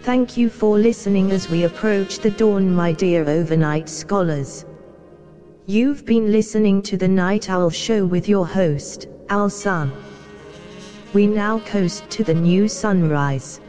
Thank you for listening as we approach the dawn, my dear overnight scholars. You've been listening to the Night Owl Show with your host, Owl Sun. We now coast to the new sunrise.